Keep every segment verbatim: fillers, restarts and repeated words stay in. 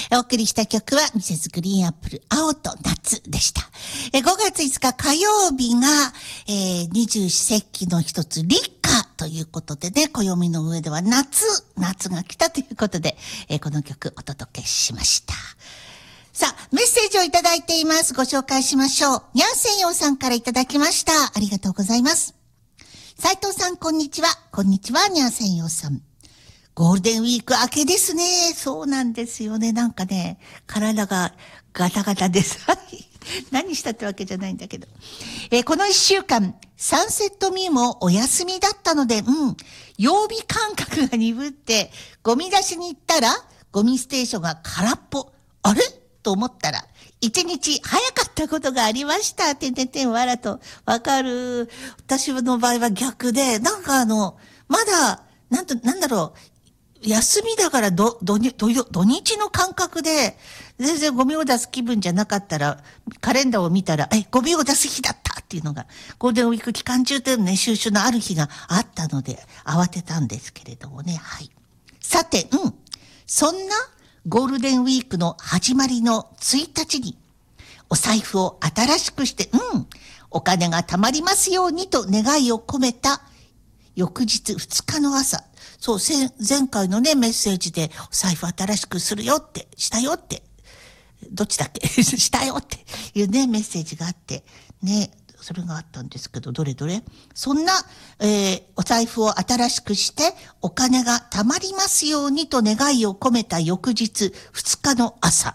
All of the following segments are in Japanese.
お送りした曲はミセスグリーンアップル青と夏でした。えごがついつか火曜日が、えー、二十四節気の一つ立夏ということでね、暦の上では夏、夏が来たということで、えー、この曲お届けしました。さあ、メッセージをいただいています。ご紹介しましょう。にゃんせんようさんからいただきました。ありがとうございます。斉藤さん、こんにちは。こんにちは、にゃんせんようさん。ゴールデンウィーク明けですね。そうなんですよね。なんかね、体がガタガタです。何したってわけじゃないんだけど。えー、この一週間、サンセットミーもお休みだったので、うん、曜日感覚が鈍って、ゴミ出しに行ったら、ゴミステーションが空っぽ。あれと思ったら、一日早かったことがありました。てんてんてんわらと。わかる。私の場合は逆で、なんかあの、まだ、なんと、なんだろう、休みだからど、ど、ど、土日の感覚で、全然ゴミを出す気分じゃなかったら、カレンダーを見たら、え、ゴミを出す日だったっていうのが、ゴールデンウィーク期間中というね、収集のある日があったので、慌てたんですけれどもね、はい。さて、うん。そんなゴールデンウィークの始まりのついたちに、お財布を新しくして、うん、お金が貯まりますようにと願いを込めた、翌日ふつかの朝、そう、前回のね、メッセージで、お財布新しくするよって、したよって、どっちだっけしたよっていうね、メッセージがあって、ね、それがあったんですけど、どれどれそんな、えー、お財布を新しくして、お金が貯まりますようにと願いを込めた翌日、ふつかの朝。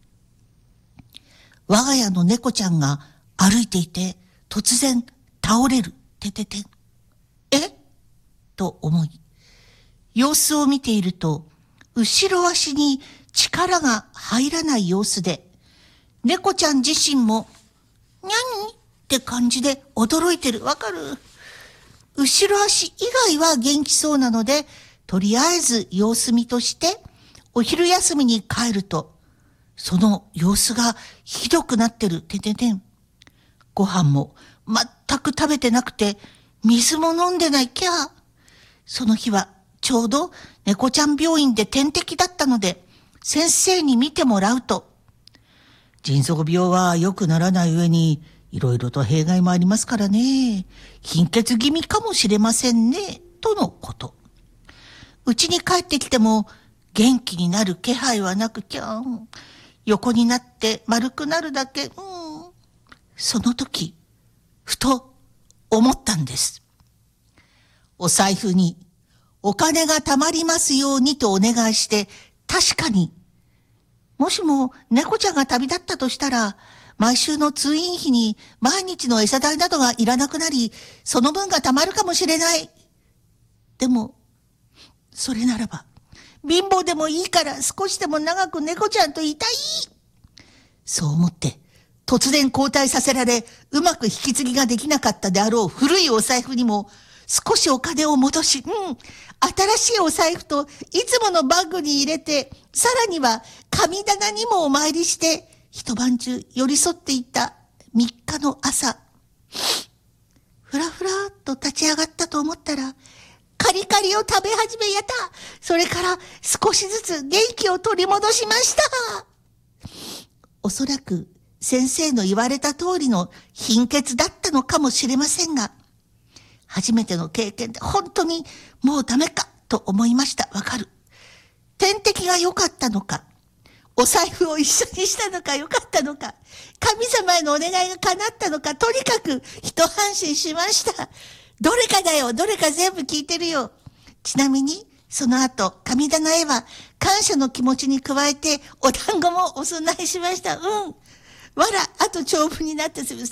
我が家の猫ちゃんが歩いていて、突然倒れる。てててん。えと思い、様子を見ていると、後ろ足に力が入らない様子で、猫ちゃん自身も、にゃにって感じで驚いてる。わかる？後ろ足以外は元気そうなので、とりあえず様子見として、お昼休みに帰ると、その様子がひどくなってる。てててん。ご飯も全く食べてなくて、水も飲んでないきゃ。その日はちょうど猫ちゃん病院で点滴だったので、先生に見てもらうと、腎臓病は良くならない上に、いろいろと弊害もありますからね。貧血気味かもしれませんね。とのこと。うちに帰ってきても、元気になる気配はなくきゃん。横になって丸くなるだけ。うん。その時、ふと思ったんです。お財布にお金が貯まりますようにとお願いして、確かに、もしも猫ちゃんが旅立ったとしたら、毎週の通院費に毎日の餌代などがいらなくなり、その分が貯まるかもしれない。でも、それならば、貧乏でもいいから少しでも長く猫ちゃんといたい。そう思って、突然交代させられ、うまく引き継ぎができなかったであろう古いお財布にも、少しお金を戻し、うん、新しいお財布といつものバッグに入れて、さらには神棚にもお参りして、一晩中寄り添っていたみっかの朝、ふらふらっと立ち上がったと思ったら、カリカリを食べ始めやった。それから少しずつ元気を取り戻しました。おそらく先生の言われた通りの貧血だったのかもしれませんが、初めての経験で本当にもうダメかと思いました。わかる。点滴が良かったのか、お財布を一緒にしたのか良かったのか、神様へのお願いが叶ったのか、とにかく一安心しました。どれかだよ、どれか全部聞いてるよ。ちなみに、その後、神棚へは感謝の気持ちに加えて、お団子もお供えしました。うん。わら、あと長文になってすみません。